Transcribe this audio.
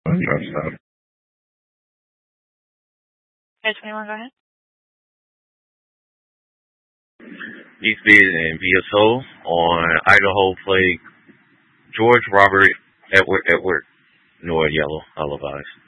Stop. Hey, 21, go ahead. East Bid and VSO on Idaho play George Robert Edward Noah Yellow, Olive Eyes.